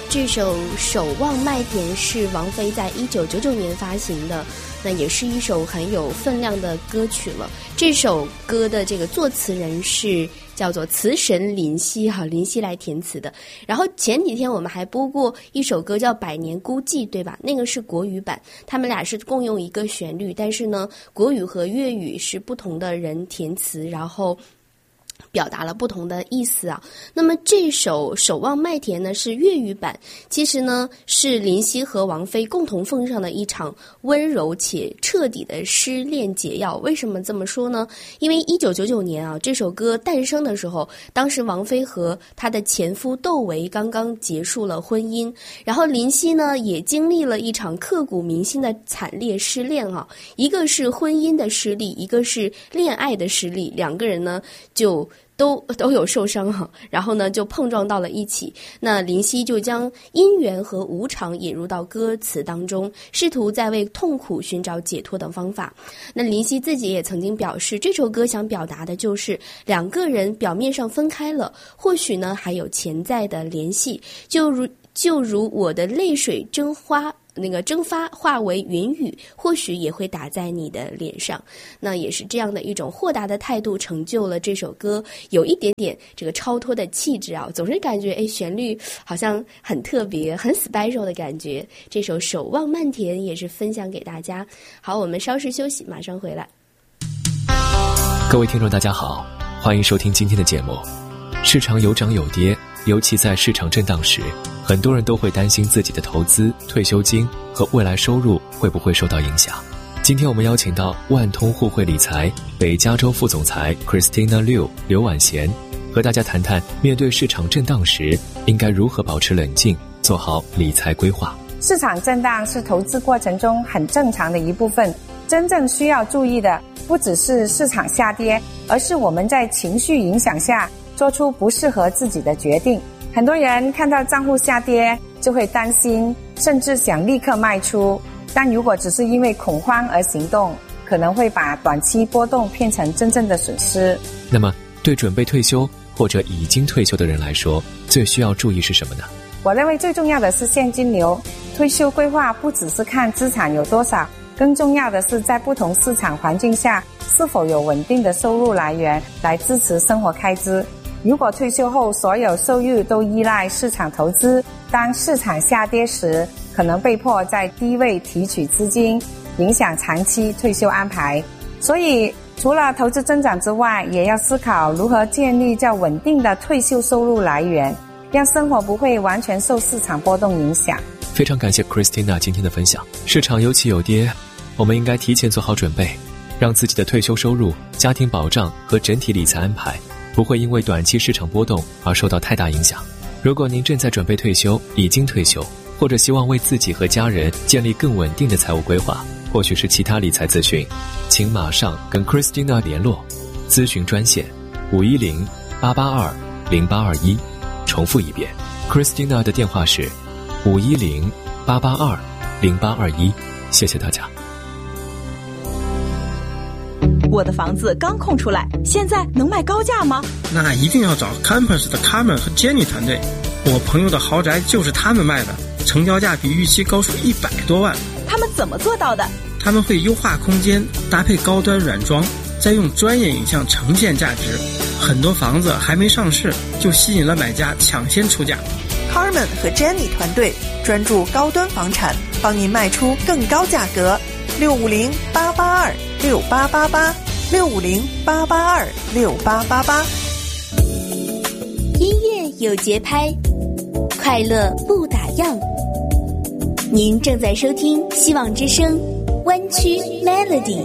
这首《守望麦田》是王菲在1999年发行的，那也是一首很有分量的歌曲了。这首歌的这个作词人是叫做词神林夕林夕来填词的。然后前几天我们还播过一首歌叫《百年孤寂》，对吧？那个是国语版，他们俩是共用一个旋律，但是呢，国语和粤语是不同的人填词，然后表达了不同的意思啊。那么这首《守望麦田》呢是粤语版，其实呢是林夕和王菲共同奉上的一场温柔且彻底的失恋解药。为什么这么说呢？因为1999年啊，这首歌诞生的时候，当时王菲和她的前夫窦唯刚刚结束了婚姻，然后林夕呢也经历了一场刻骨铭心的惨烈失恋啊，一个是婚姻的失利，一个是恋爱的失利，两个人呢就都有受伤哈，然后呢就碰撞到了一起。那林夕就将姻缘和无常引入到歌词当中，试图在为痛苦寻找解脱的方法。那林夕自己也曾经表示，这首歌想表达的就是两个人表面上分开了，或许呢还有潜在的联系，就如我的泪水蒸发化为云雨，或许也会打在你的脸上。那也是这样的一种豁达的态度成就了这首歌有一点点这个超脱的气质啊，总是感觉旋律好像很特别，很 special 的感觉。这首《守望麦田》也是分享给大家。好，我们稍事休息，马上回来。 各位听众大家好，欢迎收听今天的节目。市场有涨有跌，尤其在市场震荡时，很多人都会担心自己的投资、退休金和未来收入会不会受到影响。今天我们邀请到万通互惠理财北加州副总裁 Christina Liu 刘婉贤，和大家谈谈面对市场震荡时应该如何保持冷静，做好理财规划。 市场震荡是投资过程中很正常的一部分，真正需要注意的不只是市场下跌，而是我们在情绪影响下做出不适合自己的决定。很多人看到账户下跌就会担心，甚至想立刻卖出，但如果只是因为恐慌而行动，可能会把短期波动变成真正的损失。 那么对准备退休或者已经退休的人来说，最需要注意是什么呢？ 我认为最重要的是现金流。退休规划不只是看资产有多少，更重要的是在不同市场环境下是否有稳定的收入来源来支持生活开支。如果退休后所有收入都依赖市场投资，当市场下跌时，可能被迫在低位提取资金，影响长期退休安排。所以除了投资增长之外，也要思考如何建立较稳定的退休收入来源，让生活不会完全受市场波动影响。 非常感谢 Christina 今天的分享。市场有起有跌，我们应该提前做好准备，让自己的退休收入、家庭保障和整体理财安排不会因为短期市场波动而受到太大影响。如果您正在准备退休、已经退休，或者希望为自己和家人建立更稳定的财务规划，或许是其他理财咨询，请马上跟 Christina 联络。咨询专线510-882-0821，重复一遍 Christina 的电话是510-882-0821。谢谢大家。 我的房子刚空出来，现在能卖高价吗？ 那一定要找 Campus 的 Carmen 和 Jenny 团队，我朋友的豪宅就是他们卖的，成交价比预期高出100多万。 他们怎么做到的？ 他们会优化空间，搭配高端软装，再用专业影像呈现价值。很多房子还没上市，就吸引了买家抢先出价。 Carmen 和 Jenny 团队专注高端房产，帮您卖出更高价格。650-882-6888，650-882-6888。 音乐有节拍，快乐不打烊。您正在收听希望之声湾区 Melody。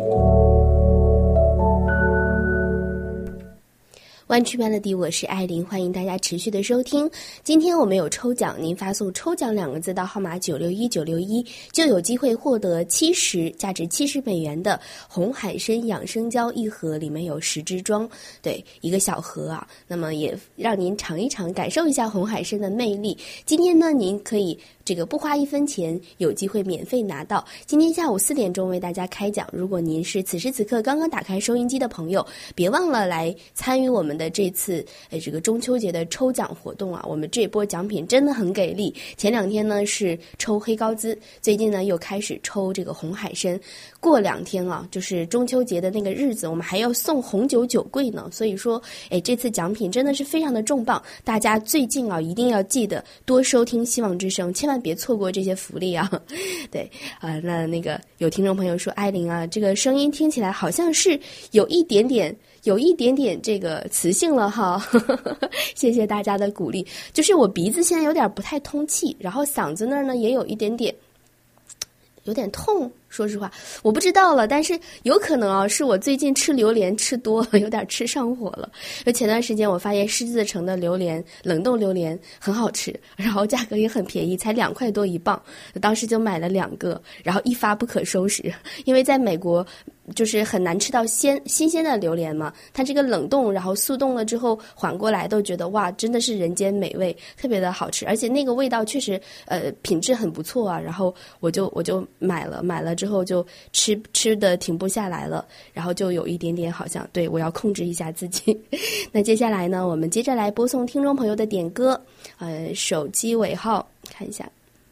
湾区 Melody， 我是艾琳，欢迎大家持续的收听。今天我们有抽奖，您发送抽奖2个字到号码961961，就有机会获得价值70美元的红海参养生胶一盒，里面有10支装，对，一个小盒啊。那么也让您尝一尝，感受一下红海参的魅力。今天呢，您可以这个不花1分钱，有机会免费拿到。今天下午4点钟为大家开奖，如果您是此时此刻刚刚打开收音机的朋友，别忘了来参与我们的这次这个中秋节的抽奖活动啊！我们这波奖品真的很给力。前2天呢是抽黑高滋，最近呢又开始抽这个红海参。过2天啊，就是中秋节的那个日子，我们还要送红酒酒柜呢。所以说，这次奖品真的是非常的重磅，大家最近啊一定要记得多收听希望之声，千万别错过这些福利啊！对那个有听众朋友说，艾琳啊，这个声音听起来好像是有一点点这个磁性了哈，谢谢大家的鼓励。就是我鼻子现在有点不太通气，然后嗓子那儿呢也有一点点有点痛。说实话我不知道了，但是有可能啊是我最近吃榴莲吃多了，有点吃上火了。就前段时间我发现狮子城的榴莲冷冻榴莲很好吃，然后价格也很便宜，才2块多1磅，当时就买了2个，然后一发不可收拾。因为在美国就是很难吃到新鲜的榴莲嘛，它这个冷冻然后速冻了之后缓过来，都觉得哇真的是人间美味，特别的好吃，而且那个味道确实品质很不错啊。然后我就买了之后就吃的停不下来了，然后就有一点点好像对我要控制一下自己。那接下来呢，我们接着来播送听众朋友的点歌，手机尾号看一下。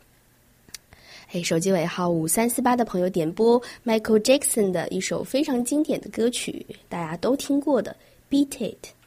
手机尾号5348的朋友点播 Michael Jackson 的一首非常经典的歌曲，大家都听过的 Beat It。